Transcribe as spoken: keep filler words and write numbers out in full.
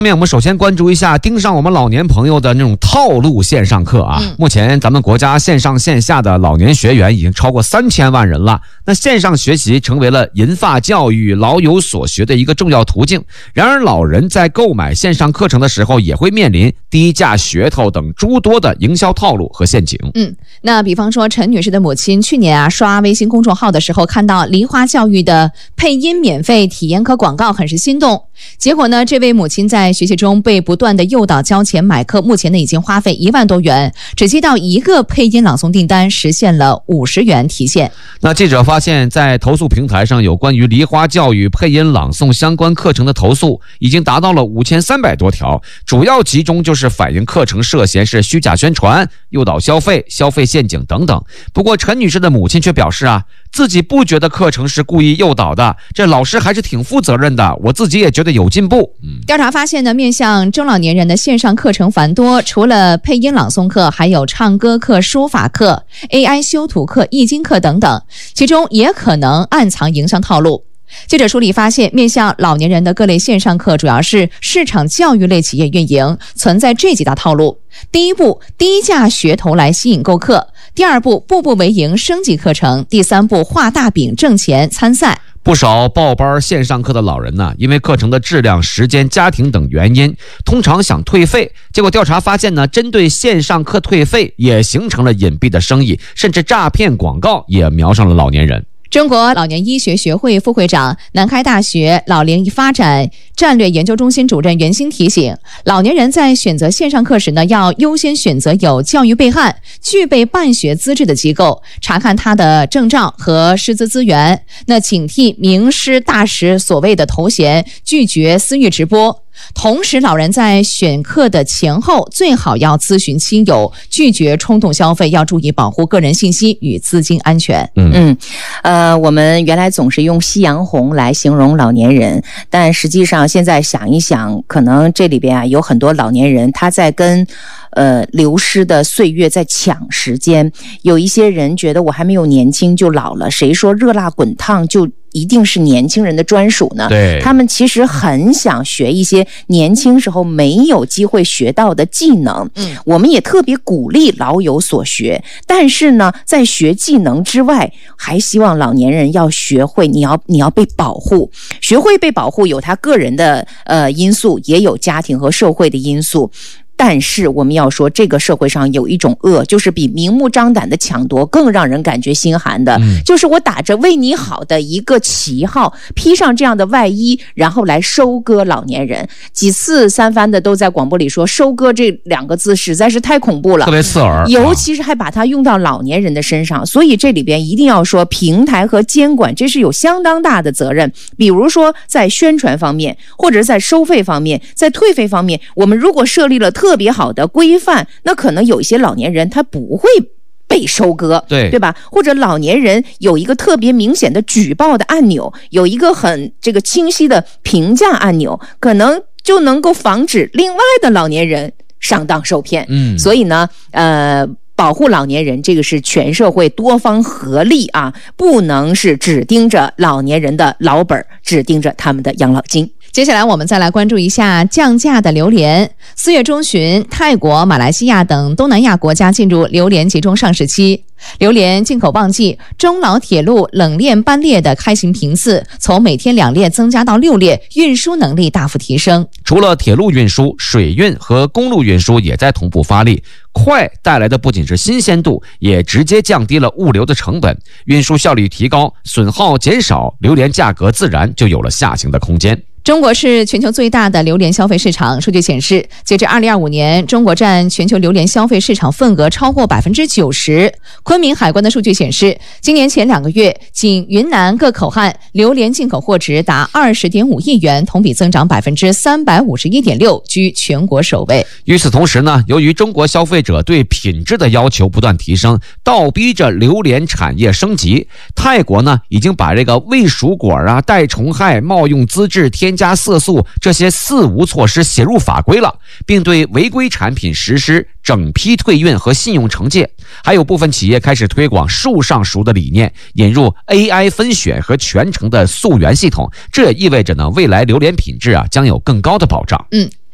面我们首先关注一下盯上我们老年朋友的那种套路线上课啊。 嗯、 目前咱们国家线上线下的老年学员已经超过三千万人了。那线上学习成为了银发教育老有所学的一个重要途径。然而，老人在购买线上课程的时候，也会面临低价噱头等诸多的营销套路和陷阱。 嗯，那比方说陈女士的母亲去年啊刷微信公众号的时候，看到梨花教育的配音免费体验课广告，很是心动。结果呢，这位母亲在学习中被不断的诱导交钱买课，目前呢已经花费一万多元，只接到一个配音朗诵订单，实现了五十元提现。 那记者发现，在投诉平台上有关于梨花教育配音朗诵相关课程的投诉已经达到了五千三百多条，主要集中就是反映课程涉嫌是虚假宣传、诱导消费、消费陷阱等等。不过陈女士的母亲却表示啊，自己不觉得课程是故意诱导的，这老师还是挺负责任的，我自己也觉得有进步。 嗯，调查发现呢，面向中老年人的线上课程繁多，除了配音朗诵课，还有唱歌课、书法课、A I 修图课、易经课等等，其中也可能暗藏营销套路。记者梳理发现，面向老年人的各类线上课主要是市场教育类企业运营，存在这几大套路。第一步，低价噱头来吸引购课；第二步，步步为营升级课程；第三步，画大饼挣钱参赛。 不少报班线上课的老人呢，因为课程的质量、时间、家庭等原因，通常想退费。结果调查发现呢，针对线上课退费也形成了隐蔽的生意，甚至诈骗广告也瞄上了老年人。 中国老年医学学会副会长、南开大学老龄发展战略研究中心主任袁鑫提醒，老年人在选择线上课时呢，要优先选择有教育备案、具备办学资质的机构，查看他的证照和师资资源。那警惕名师大师所谓的头衔，拒绝私域直播。同时，老人在选课的前后最好要咨询亲友，拒绝冲动消费，要注意保护个人信息与资金安全。 嗯嗯，呃，我们原来总是用夕阳红来形容老年人，但实际上现在想一想，可能这里边啊有很多老年人他在跟呃流失的岁月在抢时间。有一些人觉得我还没有年轻就老了，谁说热辣滚烫就一定是年轻人的专属呢？ 对， 他们其实很想学一些年轻时候没有机会学到的技能。嗯，我们也特别鼓励老有所学，但是呢，在学技能之外，还希望老年人要学会，你要你要被保护，学会被保护，有他个人的呃因素，也有家庭和社会的因素。但是我们要说，这个社会上有一种恶，就是比明目张胆的抢夺更让人感觉心寒的，嗯、就是我打着为你好的一个旗号，披上这样的外衣，然后来收割老年人。几次三番的都在广播里说，收割这两个字实在是太恐怖了， 特别刺耳， 尤其是还把它用到老年人的身上。所以这里边一定要说，平台和监管这是有相当大的责任。比如说在宣传方面，或者在收费方面，在退费方面，我们如果设立了特特别好的规范，那可能有一些老年人他不会被收割， 对对吧？或者老年人有一个特别明显的举报的按钮，有一个很这个清晰的评价按钮，可能就能够防止另外的老年人上当受骗。嗯，所以呢，呃。保护老年人，这个是全社会多方合力啊，不能是只盯着老年人的老本，只盯着他们的养老金。 接下来我们再来关注一下降价的榴莲。四月中旬，泰国、马来西亚等东南亚国家进入榴莲集中上市期。榴莲进口旺季，中老铁路冷链班列的开行频次从每天两列增加到六列，运输能力大幅提升。 除了铁路运输，水运和公路运输也在同步发力。快带来的不仅是新鲜度，也直接降低了物流的成本，运输效率提高，损耗减少，榴莲价格自然就有了下行的空间。 中国是全球最大的榴莲消费市场。数据显示，截至二零二五年，中国占全球榴莲消费市场份额超过百分之九十。昆明海关的数据显示，今年前两个月，仅云南各口岸榴莲进口货值达二十点五亿元，同比增长百分之三百五十一点六，居全国首位。 与此同时呢，由于中国消费者对品质的要求不断提升，倒逼着榴莲产业升级。泰国呢，已经把这个喂熟果啊、带虫害、冒用资质、添加色素这些四无措施写入法规了，并对违规产品实施整批退运和信用惩戒。还有部分企业开始推广树上熟的理念，引入 A I 分选和全程的溯源系统，这也意味着呢，未来榴莲品质啊将有更高的保障。 嗯，